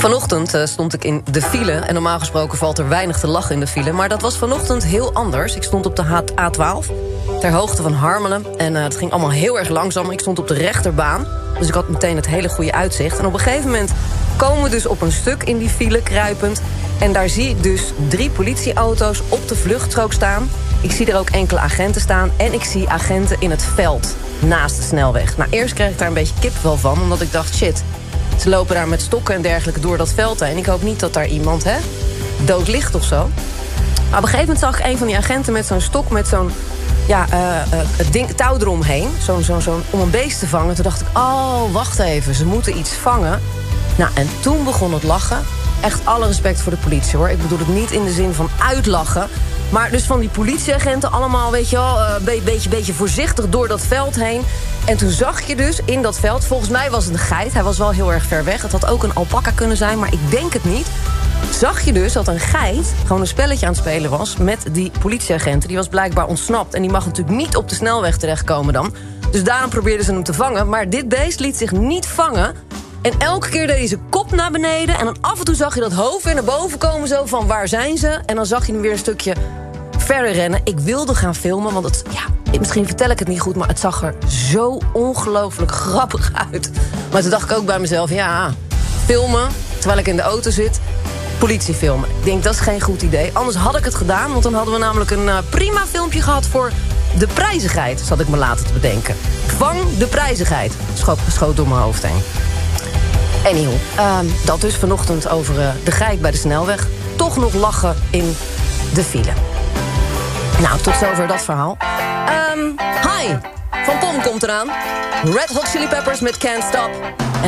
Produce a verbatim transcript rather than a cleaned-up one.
Vanochtend uh, stond ik in de file. En normaal gesproken valt er weinig te lachen in de file. Maar dat was vanochtend heel anders. Ik stond op de A twaalf, ter hoogte van Harmelen. En uh, het ging allemaal heel erg langzaam. Ik stond op de rechterbaan. Dus ik had meteen het hele goede uitzicht. En op een gegeven moment komen we dus op een stuk in die file, kruipend. En daar zie ik dus drie politieauto's op de vluchtstrook staan. Ik zie er ook enkele agenten staan. En ik zie agenten in het veld, naast de snelweg. Nou, eerst kreeg ik daar een beetje kipvel van. Omdat ik dacht, shit, ze lopen daar met stokken en dergelijke door dat veld heen. Ik hoop niet dat daar iemand, hè, dood ligt of zo. Maar op een gegeven moment zag ik een van die agenten met zo'n stok, met zo'n ja, uh, uh, het ding, touw eromheen. Zo'n, zo'n, zo'n, om een beest te vangen. Toen dacht ik, oh, wacht even, ze moeten iets vangen. Nou, en toen begon het lachen. Echt alle respect voor de politie, hoor. Ik bedoel het niet in de zin van uitlachen. Maar dus van die politieagenten allemaal, weet je wel, een uh, be- beetje, beetje voorzichtig door dat veld heen. En toen zag je dus in dat veld, volgens mij was het een geit. Hij was wel heel erg ver weg. Het had ook een alpaca kunnen zijn, maar ik denk het niet. Zag je dus dat een geit gewoon een spelletje aan het spelen was met die politieagenten. Die was blijkbaar ontsnapt. En die mag natuurlijk niet op de snelweg terechtkomen dan. Dus daarom probeerden ze hem te vangen. Maar dit beest liet zich niet vangen. En elke keer deed hij zijn kop naar beneden. En dan af en toe zag je dat hoofd weer naar boven komen. Zo van, waar zijn ze? En dan zag je hem weer een stukje verder rennen. Ik wilde gaan filmen, want het, ja, misschien vertel ik het niet goed, maar het zag er zo ongelooflijk grappig uit. Maar toen dacht ik ook bij mezelf, ja, filmen terwijl ik in de auto zit, politie filmen. Ik denk, dat is geen goed idee. Anders had ik het gedaan, want dan hadden we namelijk een uh, prima filmpje gehad voor de prijzigheid, zat ik me later te bedenken. Vang de prijzigheid. Schoot, schoot door mijn hoofd heen. Anyhow, uh, dat dus vanochtend over uh, de geit bij de snelweg. Toch nog lachen in de file. Nou, tot zover dat verhaal. Um, hi, Van Pom komt eraan. Red Hot Chili Peppers met Can't Stop.